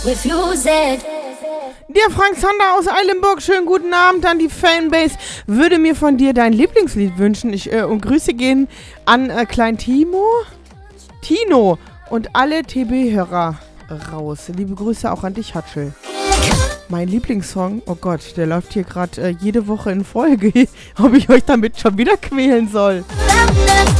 Refuse it. Der Frank Zander aus Eilenburg, schönen guten Abend an die Fanbase. Würde mir von dir dein Lieblingslied wünschen. Und Grüße gehen an Klein Tino und alle TB-Hörer raus. Liebe Grüße auch an dich, Hatschel. Mein Lieblingssong, oh Gott, der läuft hier gerade jede Woche in Folge. Ob ich euch damit schon wieder quälen soll.